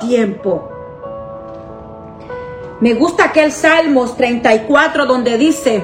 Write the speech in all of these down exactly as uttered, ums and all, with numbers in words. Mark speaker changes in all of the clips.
Speaker 1: tiempo. Me gusta aquel Salmos treinta y cuatro donde dice: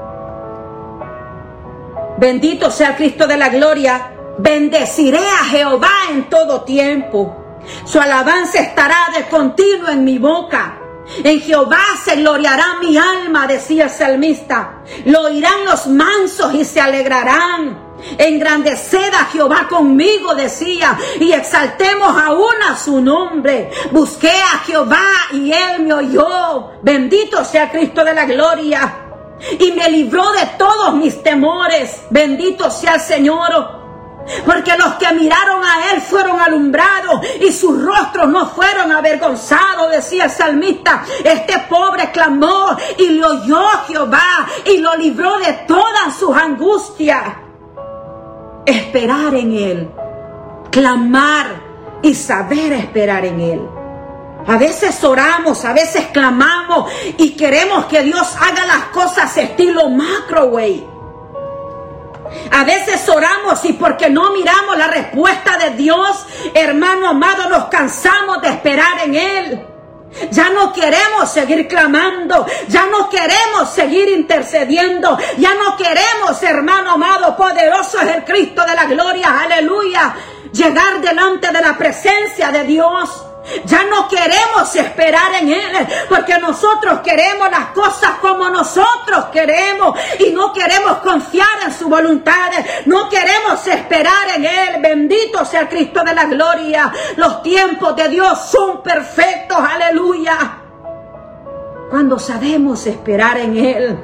Speaker 1: bendito sea Cristo de la gloria, bendeciré a Jehová en todo tiempo. Su alabanza estará de continuo en mi boca. En Jehová se gloriará mi alma, decía el salmista. Lo oirán los mansos y se alegrarán. Engrandeced a Jehová conmigo, decía, y exaltemos aún a su nombre. Busqué a Jehová y él me oyó. Bendito sea Cristo de la gloria. Y me libró de todos mis temores. Bendito sea el Señor. Porque los que miraron a él fueron alumbrados y sus rostros no fueron avergonzados, decía el salmista. Este pobre clamó y le oyó Jehová y lo libró de todas sus angustias. Esperar en él, clamar y saber esperar en él. A veces oramos, a veces clamamos y queremos que Dios haga las cosas estilo microwave. A veces oramos y porque no miramos la respuesta de Dios, hermano amado, nos cansamos de esperar en él. Ya no queremos seguir clamando, ya no queremos seguir intercediendo, ya no queremos, hermano amado, poderoso es el Cristo de la gloria, aleluya, llegar delante de la presencia de Dios. Ya no queremos esperar en él, porque nosotros queremos las cosas como nosotros queremos y no queremos confiar en su voluntad, no queremos esperar en él. Bendito sea Cristo de la gloria. Los tiempos de Dios son perfectos, aleluya, cuando sabemos esperar en él.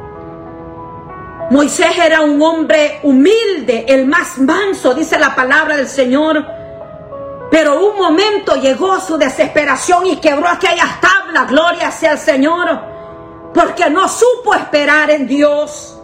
Speaker 1: Moisés era un hombre humilde, el más manso, dice la palabra del Señor. Pero un momento llegó su desesperación y quebró aquellas tablas, gloria sea el Señor, porque no supo esperar en Dios.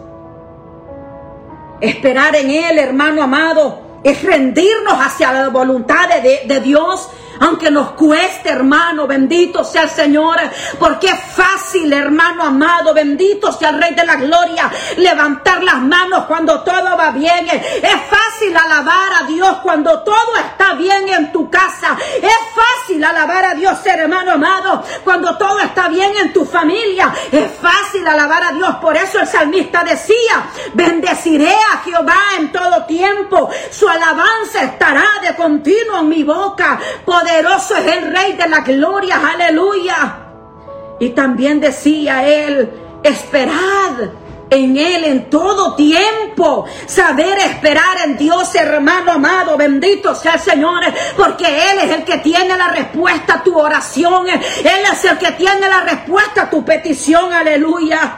Speaker 1: Esperar en él, hermano amado, es rendirnos hacia la voluntad de, de Dios, aunque nos cueste, hermano, bendito sea el Señor, porque es fácil, hermano amado, bendito sea el Rey de la gloria, levantar las manos cuando todo va bien. Es fácil alabar a Dios cuando todo está bien en tu casa. Es fácil alabar a Dios, hermano amado, cuando todo está bien en tu familia. Es fácil alabar a Dios. Por eso el salmista decía: bendeciré a Jehová en todo tiempo, su alabanza estará de continuo en mi boca. Poderoso es el Rey de la gloria, aleluya. Y también decía él: esperad en él en todo tiempo. Saber esperar en Dios, hermano amado, bendito sea el Señor, porque él es el que tiene la respuesta a tu oración. Él es el que tiene la respuesta a tu petición, aleluya.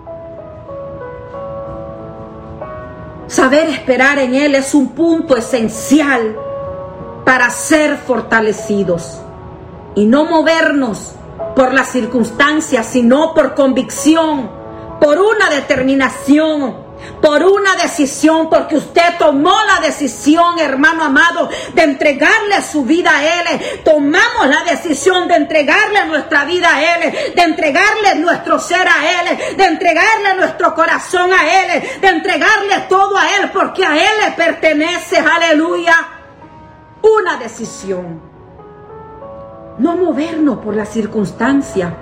Speaker 1: Saber esperar en él es un punto esencial para ser fortalecidos y no movernos por las circunstancias, sino por convicción, por una determinación, por una decisión, porque usted tomó la decisión, hermano amado, de entregarle su vida a él. Tomamos la decisión de entregarle nuestra vida a él, de entregarle nuestro ser a él, de entregarle nuestro corazón a él, de entregarle todo a él, porque a él le pertenece, aleluya. Una decisión. No movernos por la circunstancia,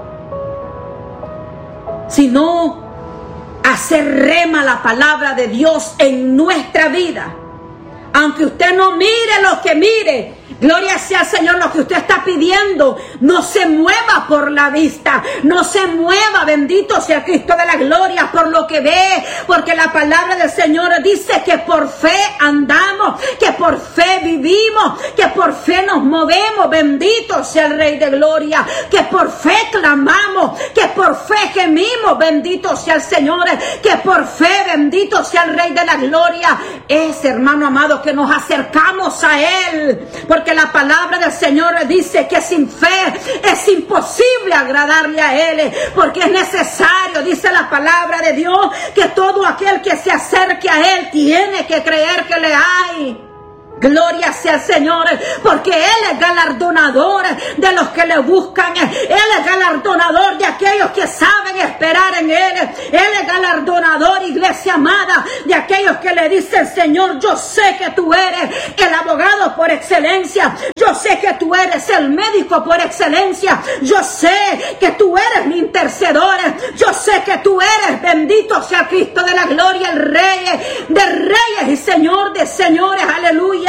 Speaker 1: sino hacer rema la palabra de Dios en nuestra vida. Aunque usted no mire lo que mire, gloria sea al Señor, lo que usted está pidiendo, no se mueva por la vista, no se mueva, bendito sea Cristo de la gloria, por lo que ve, porque la palabra del Señor dice que por fe andamos, que por fe vivimos, que por fe nos movemos, bendito sea el Rey de gloria, que por fe clamamos, que por fe gemimos, bendito sea el Señor, que por fe, bendito sea el Rey de la gloria, es, hermano amado, que nos acercamos a él, porque la palabra del Señor dice que sin fe es imposible agradarle a él, porque es necesario, dice la palabra de Dios, que todo aquel que se acerque a él tiene que creer que le hay Gloria sea el Señor, porque Él es galardonador de los que le buscan. Él es galardonador de aquellos que saben esperar en Él. Él es galardonador, iglesia amada, de aquellos que le dicen: Señor, yo sé que tú eres el abogado por excelencia. Yo sé que tú eres el médico por excelencia. Yo sé que tú eres mi intercedor. Yo sé que tú eres, bendito sea Cristo de la gloria, el Rey de reyes y Señor de señores. Aleluya.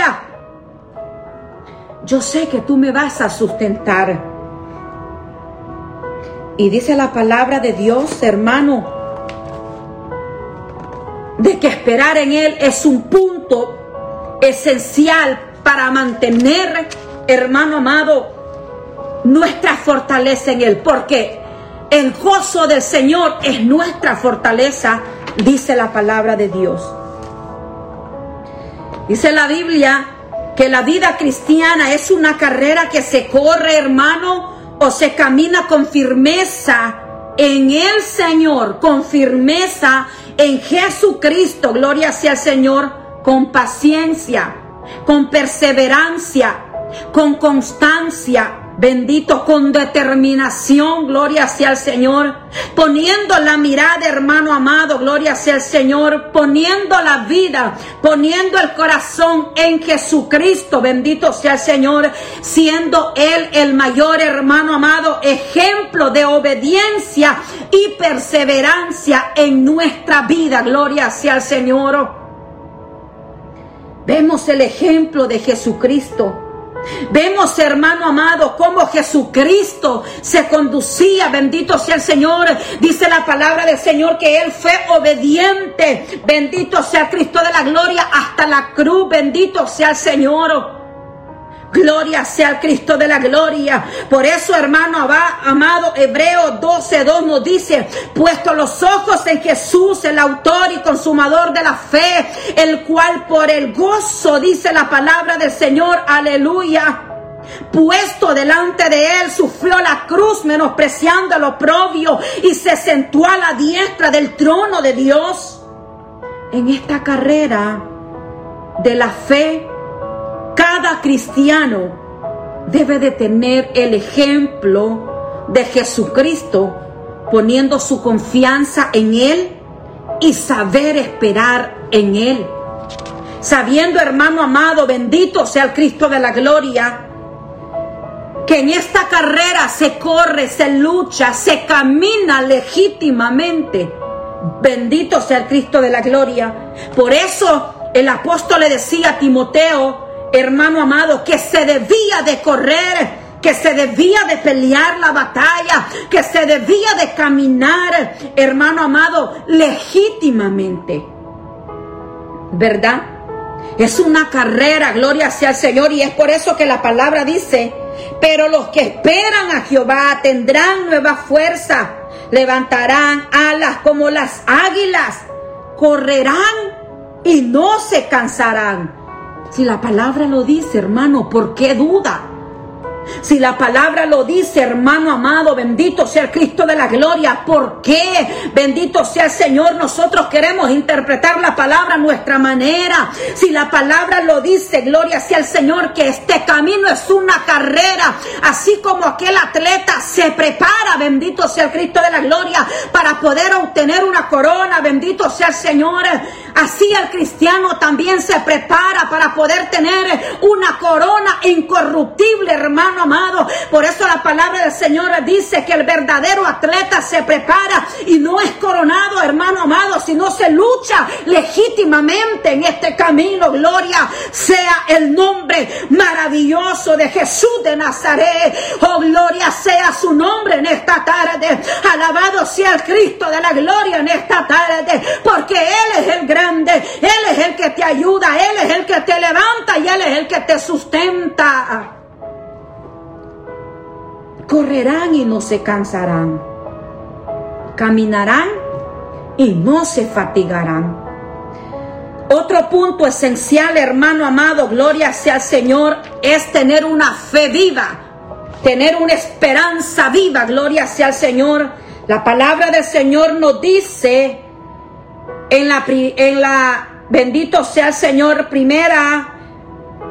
Speaker 1: Yo sé que tú me vas a sustentar. Y dice la palabra de Dios, hermano, de que esperar en Él es un punto esencial para mantener, hermano amado, nuestra fortaleza en Él. Porque el gozo del Señor es nuestra fortaleza, dice la palabra de Dios. Dice la Biblia que la vida cristiana es una carrera que se corre, hermano, o se camina con firmeza en el Señor, con firmeza en Jesucristo. Gloria sea el Señor, con paciencia, con perseverancia, con constancia. Bendito, con determinación, gloria sea el Señor, poniendo la mirada, hermano amado, gloria sea el Señor, poniendo la vida, poniendo el corazón en Jesucristo, bendito sea el Señor, siendo Él el mayor, hermano amado, ejemplo de obediencia y perseverancia en nuestra vida, gloria sea el Señor. Vemos el ejemplo de Jesucristo. Vemos, hermano amado, cómo Jesucristo se conducía, bendito sea el Señor. Dice la palabra del Señor que Él fue obediente, bendito sea Cristo de la gloria, hasta la cruz, bendito sea el Señor. Gloria sea al Cristo de la gloria. Por eso, hermano amado, Hebreos doce dos nos dice: puesto los ojos en Jesús, el autor y consumador de la fe, el cual por el gozo, dice la palabra del Señor, aleluya, puesto delante de Él, sufrió la cruz, menospreciando el oprobio, y se sentó a la diestra del trono de Dios. En esta carrera de la fe, cada cristiano debe de tener el ejemplo de Jesucristo, poniendo su confianza en Él y saber esperar en Él. Sabiendo, hermano amado, bendito sea el Cristo de la gloria, que en esta carrera se corre, se lucha, se camina legítimamente. Bendito sea el Cristo de la gloria. Por eso el apóstol le decía a Timoteo, hermano amado, que se debía de correr, que se debía de pelear la batalla, que se debía de caminar, hermano amado, legítimamente. ¿Verdad? Es una carrera, gloria sea al Señor, y es por eso que la palabra dice: pero los que esperan a Jehová tendrán nueva fuerza, levantarán alas como las águilas, correrán y no se cansarán. Si la palabra lo dice, hermano, ¿por qué duda? Si la palabra lo dice, hermano amado, bendito sea el Cristo de la gloria, ¿por qué? Bendito sea el Señor, nosotros queremos interpretar la palabra a nuestra manera. Si la palabra lo dice, gloria sea el Señor, que este camino es una carrera, así como aquel atleta se prepara, bendito sea el Cristo de la gloria, para poder obtener una corona, bendito sea el Señor. Así el cristiano también se prepara para poder tener una corona incorruptible, hermano amado. Por eso la palabra del Señor dice que el verdadero atleta se prepara y no es coronado, hermano amado, sino se lucha legítimamente en este camino. Gloria sea el nombre maravilloso de Jesús de Nazaret. Oh, gloria sea su nombre en esta tarde. Alabado sea el Cristo de la gloria en esta tarde, porque Él es el gran Él es el que te ayuda, Él es el que te levanta y Él es el que te sustenta. Correrán y no se cansarán, caminarán y no se fatigarán. Otro punto esencial, hermano amado, gloria sea al Señor, es tener una fe viva, tener una esperanza viva, gloria sea al Señor. La palabra del Señor nos dice en la, en la bendito sea el Señor, primera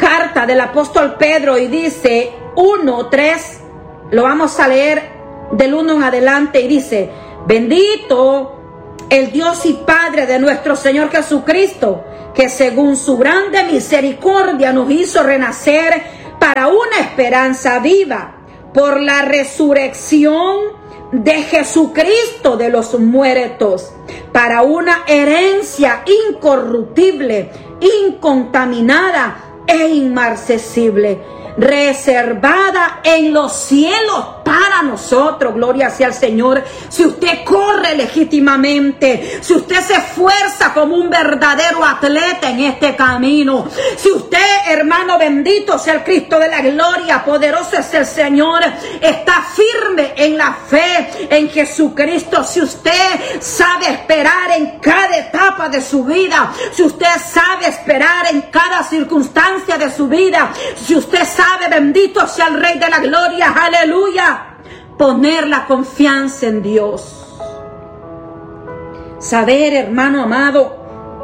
Speaker 1: carta del apóstol Pedro y dice uno, tres, lo vamos a leer del uno en adelante y dice: bendito el Dios y Padre de nuestro Señor Jesucristo, que según su grande misericordia nos hizo renacer para una esperanza viva por la resurrección de Jesucristo de los muertos, para una herencia incorruptible, incontaminada e inmarcesible, reservada en los cielos para nosotros. Gloria sea al Señor. Si usted corre legítimamente, si usted se esfuerza como un verdadero atleta en este camino, si usted, hermano, bendito sea el Cristo de la gloria, poderoso es el Señor, está firme en la fe en Jesucristo, si usted sabe esperar en cada etapa de su vida, si usted sabe esperar en cada circunstancia de su vida, si usted sabe, bendito sea el Rey de la gloria, aleluya, poner la confianza en Dios. Saber, hermano amado,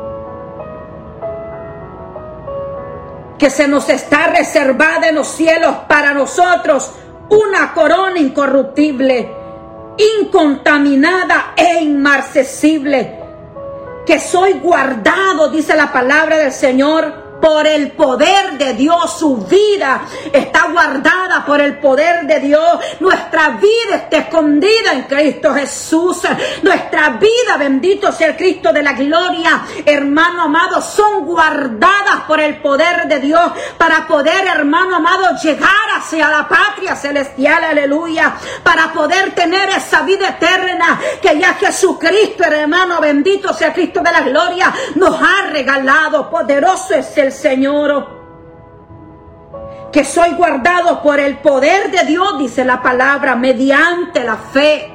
Speaker 1: que se nos está reservada en los cielos para nosotros una corona incorruptible, incontaminada e inmarcesible, que soy guardado, dice la palabra del Señor, por el poder de Dios. Su vida está guardada por el poder de Dios. Nuestra vida está escondida en Cristo Jesús. Nuestra vida, bendito sea el Cristo de la gloria, hermano amado, son guardadas por el poder de Dios para poder, hermano amado, llegar hacia la patria celestial, aleluya, para poder tener esa vida eterna que ya Jesucristo, hermano, bendito sea el Cristo de la gloria, nos ha regalado. Poderoso es el Señor, que soy guardado por el poder de Dios, dice la palabra, mediante la fe,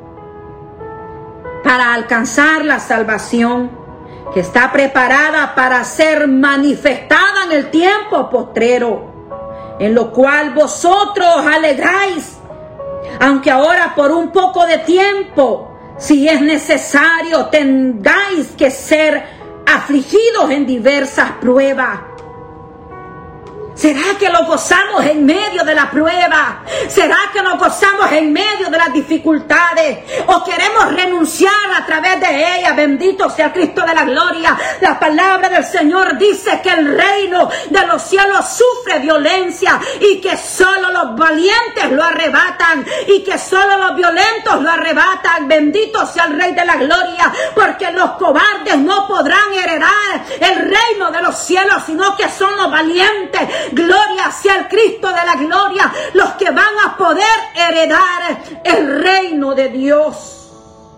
Speaker 1: para alcanzar la salvación que está preparada para ser manifestada en el tiempo postrero, en lo cual vosotros os alegráis, aunque ahora por un poco de tiempo, si es necesario, tengáis que ser afligidos en diversas pruebas. ¿Será que lo gozamos en medio de la prueba? ¿Será que nos gozamos en medio de las dificultades? ¿O queremos renunciar a través de ellas? Bendito sea Cristo de la gloria. La palabra del Señor dice que el reino de los cielos sufre violencia y que solo los valientes lo arrebatan y que solo los violentos lo arrebatan. Bendito sea el Rey de la gloria, porque los cobardes no podrán heredar el reino de los cielos, sino que son los valientes. Gloria sea el Cristo de la gloria, los que van a poder heredar el reino de Dios.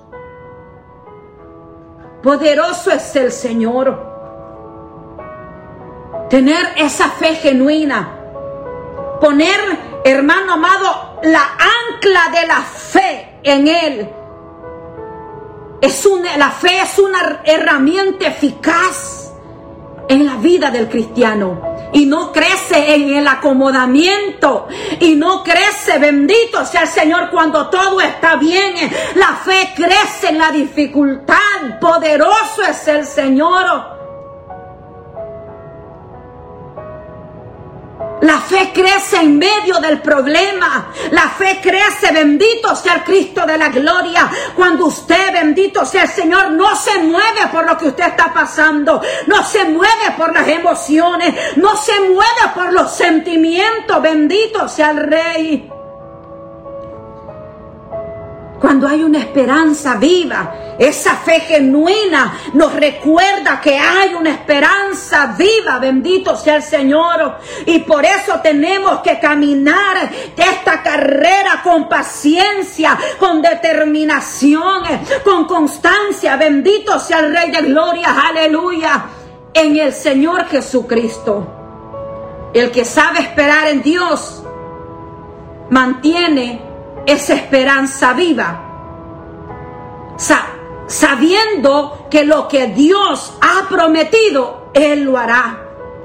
Speaker 1: Poderoso es el Señor. Tener esa fe genuina, poner, hermano amado, la ancla de la fe en Él. Es una, la fe es una herramienta eficaz en la vida del cristiano. Y no crece en el acomodamiento. Y no crece, bendito sea el Señor, cuando todo está bien. La fe crece en la dificultad. Poderoso es el Señor. La fe crece en medio del problema. La fe crece, bendito sea el Cristo de la gloria, cuando usted, bendito sea el Señor, no se mueve por lo que usted está pasando, no se mueve por las emociones, no se mueve por los sentimientos. Bendito sea el Rey. Cuando hay una esperanza viva, esa fe genuina nos recuerda que hay una esperanza viva, bendito sea el Señor. Y por eso tenemos que caminar esta carrera con paciencia, con determinación, con constancia. Bendito sea el Rey de gloria, aleluya, en el Señor Jesucristo. El que sabe esperar en Dios mantiene esa esperanza viva, Sa- sabiendo que lo que Dios ha prometido, Él lo hará.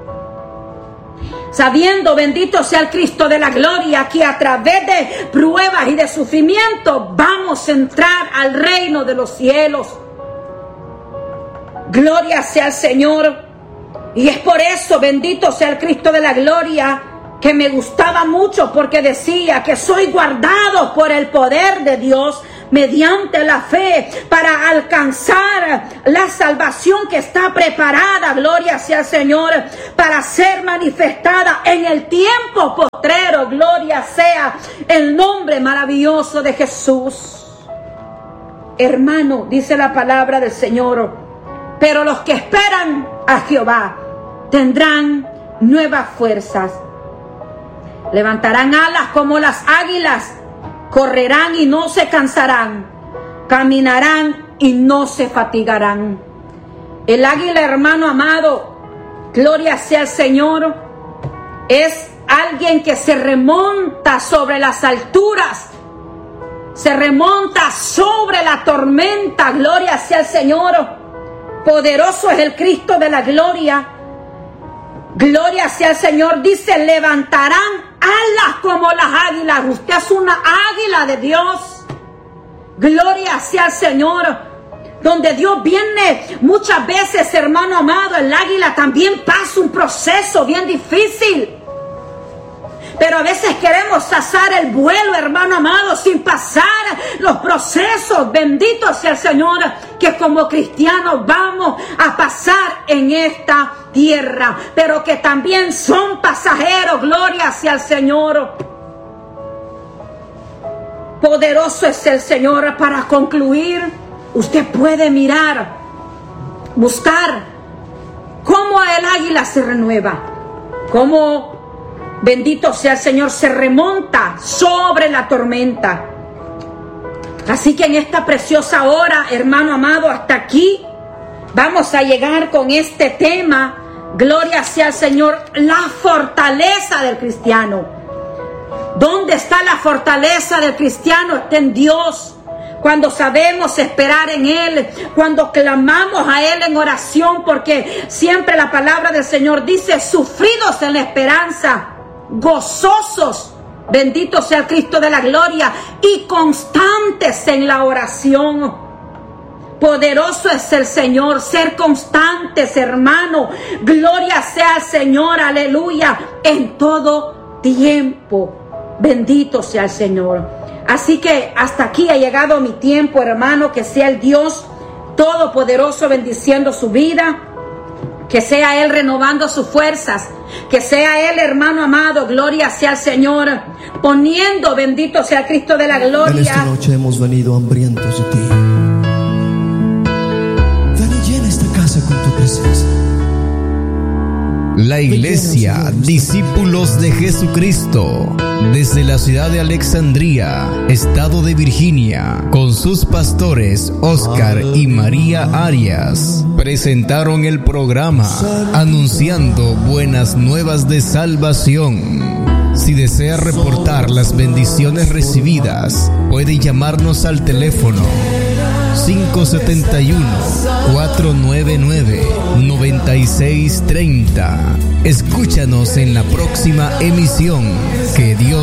Speaker 1: Sabiendo, bendito sea el Cristo de la gloria, que a través de pruebas y de sufrimiento vamos a entrar al reino de los cielos. Gloria sea al Señor. Y es por eso, bendito sea el Cristo de la gloria, que me gustaba mucho, porque decía que soy guardado por el poder de Dios mediante la fe para alcanzar la salvación que está preparada, gloria sea el Señor, para ser manifestada en el tiempo postrero. Gloria sea el nombre maravilloso de Jesús. Hermano, dice la palabra del Señor, pero los que esperan a Jehová tendrán nuevas fuerzas. Levantarán alas como las águilas, correrán y no se cansarán, caminarán y no se fatigarán. El águila, hermano amado, gloria sea el Señor, es alguien que se remonta sobre las alturas, se remonta sobre la tormenta. Gloria sea el Señor. Poderoso es el Cristo de la gloria. Gloria sea el Señor. Dice, levantarán alas como las águilas. Usted es una águila de Dios. Gloria sea el Señor. Donde Dios viene muchas veces, hermano amado, el águila también pasa un proceso bien difícil. Pero a veces queremos cesar el vuelo, hermano amado, sin pasar los procesos. Bendito sea el Señor, que como cristianos vamos a pasar en esta tierra, pero que también son pasajeros. Gloria sea el Señor. Poderoso es el Señor. Para concluir, usted puede mirar, buscar cómo el águila se renueva, cómo, bendito sea el Señor, se remonta sobre la tormenta. Así que en esta preciosa hora, hermano amado, hasta aquí vamos a llegar con este tema. Gloria sea el Señor, la fortaleza del cristiano. ¿Dónde está la fortaleza del cristiano? Está en Dios. Cuando sabemos esperar en Él, cuando clamamos a Él en oración, porque siempre la palabra del Señor dice, sufridos en la esperanza, gozosos, bendito sea el Cristo de la gloria, y constantes en la oración. Poderoso es el Señor. Ser constantes, hermano. Gloria sea el Señor, aleluya, en todo tiempo. Bendito sea el Señor. Así que hasta aquí ha llegado mi tiempo, hermano. Que sea el Dios Todopoderoso bendiciendo su vida, que sea Él renovando sus fuerzas, que sea Él, hermano amado, gloria sea el Señor, poniendo, bendito sea Cristo de la gloria.
Speaker 2: En esta noche hemos venido hambrientos de ti. Ven y llena esta casa con tu presencia.
Speaker 3: La Iglesia Discípulos de Jesucristo, desde la ciudad de Alexandria, estado de Virginia, con sus pastores Oscar y María Arias, presentaron el programa anunciando buenas nuevas de salvación. Si desea reportar las bendiciones recibidas, puede llamarnos al teléfono cinco siete uno, cuatro nueve nueve, nueve seis tres cero. Escúchanos en la próxima emisión. Que Dios